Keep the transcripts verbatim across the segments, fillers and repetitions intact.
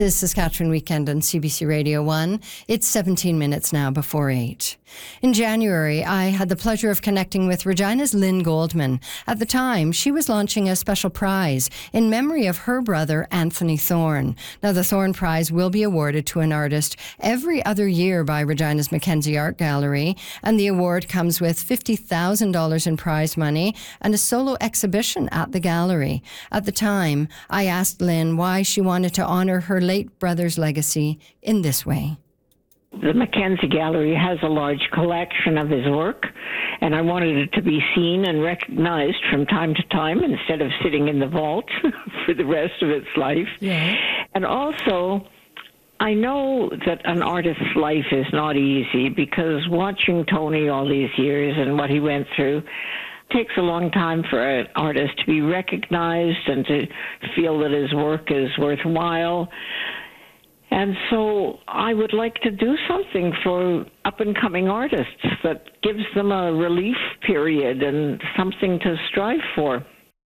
This is Saskatchewan Weekend on C B C Radio one. It's seventeen minutes now before eight. In January, I had the pleasure of connecting with Regina's Lynn Goldman. At the time, she was launching a special prize in memory of her brother, Anthony Thorne. Now, the Thorne Prize will be awarded to an artist every other year by Regina's Mackenzie Art Gallery, and the award comes with fifty thousand dollars in prize money and a solo exhibition at the gallery. At the time, I asked Lynn why she wanted to honour her late brother's legacy in this way. The Mackenzie Gallery has a large collection of his work, and I wanted it to be seen and recognized from time to time instead of sitting in the vault for the rest of its life. Yeah. And also, I know that an artist's life is not easy, because watching Tony all these years and what he went through, takes a long time for an artist to be recognized and to feel that his work is worthwhile. And so I would like to do something for up-and-coming artists that gives them a relief period and something to strive for.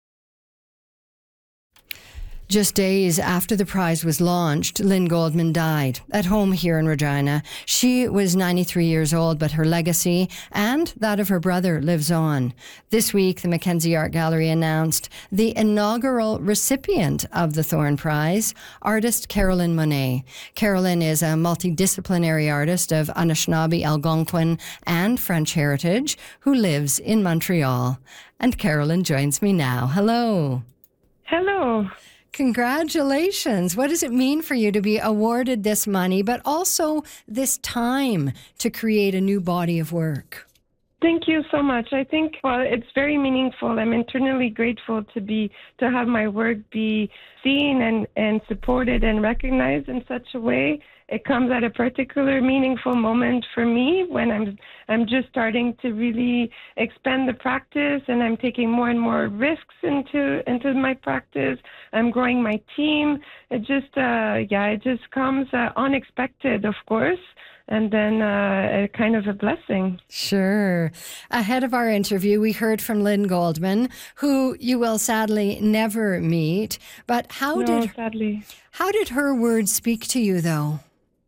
Just days after the prize was launched, Lynn Goldman died at home here in Regina. She was ninety-three years old, but her legacy and that of her brother lives on. This week, the Mackenzie Art Gallery announced the inaugural recipient of the Thorne Prize, artist Carolyn Monet. Carolyn is a multidisciplinary artist of Anishinaabe, Algonquin, and French heritage who lives in Montreal. And Carolyn joins me now. Hello. Hello. Congratulations. What does it mean for you to be awarded this money, but also this time to create a new body of work? Thank you so much. I think, well, it's very meaningful. I'm internally grateful to be to have my work be seen and, and supported and recognized in such a way. It comes at a particular meaningful moment for me when I'm I'm just starting to really expand the practice, and I'm taking more and more risks into into my practice. I'm growing my team. It just uh, yeah, it just comes uh, unexpected, of course. And then uh, a kind of a blessing. Sure. Ahead of our interview, we heard from Lynn Goldman, who you will sadly never meet. But how no, did sadly. how did her words speak to you, though?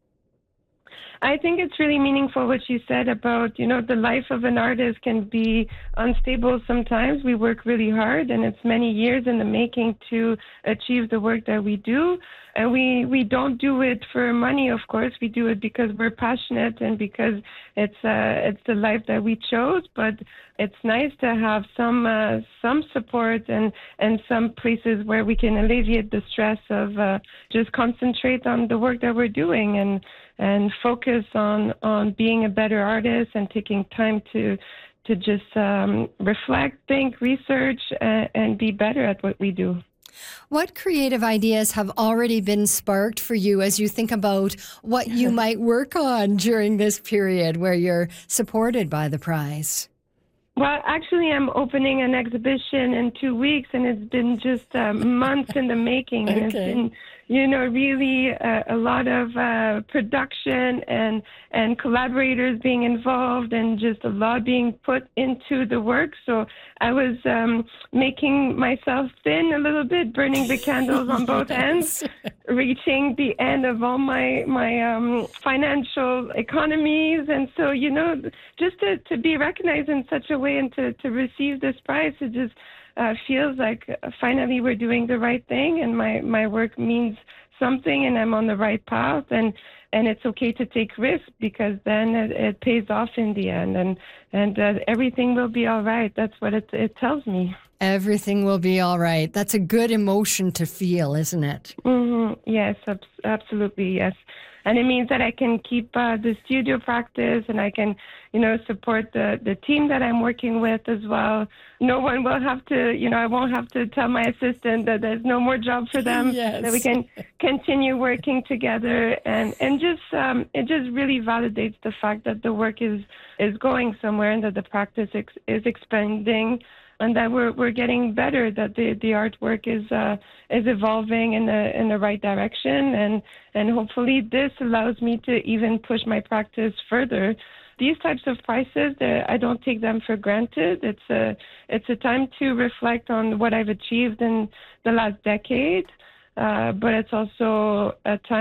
I think it's really meaningful what you said about, you know, the life of an artist can be unstable sometimes. We work really hard, and it's many years in the making to achieve the work that we do. And we, we don't do it for money, of course. We do it because we're passionate and because it's uh, it's the life that we chose. But it's nice to have some uh, some support and, and some places where we can alleviate the stress of uh, just concentrate on the work that we're doing and and focus on, on being a better artist and taking time to to just um, reflect, think, research, and, and be better at what we do. What creative ideas have already been sparked for you as you think about what you might work on during this period where you're supported by the prize? Well, actually, I'm opening an exhibition in two weeks, and it's been just uh, months in the making. And Okay. It's been, you know, really uh, a lot of uh, production and and collaborators being involved, and just a lot being put into the work. So I was um, making myself thin a little bit, burning the candles on both ends, reaching the end of all my my um, financial economies. And so, you know, just to, to be recognized in such a way and to, to receive this prize, it just uh, feels like finally we're doing the right thing, and my, my work means something, and I'm on the right path, and, and it's okay to take risks, because then it, it pays off in the end, and, and uh, everything will be all right. That's what it, it tells me. Everything will be all right. That's a good emotion to feel, isn't it? Mm-hmm. Yes, ab- absolutely, yes. And it means that I can keep uh, the studio practice, and I can, you know, support the, the team that I'm working with as well. No one will have to, you know, I won't have to tell my assistant that there's no more job for them, Yes. that we can continue working together. And, and just, um, it just really validates the fact that the work is, is going somewhere, and that the practice ex- is expanding, and that we're we're getting better, that the, the artwork is uh, is evolving in the in the right direction, and and hopefully this allows me to even push my practice further. These types of prizes, I don't take them for granted. It's a it's a time to reflect on what I've achieved in the last decade. uh, but it's also a time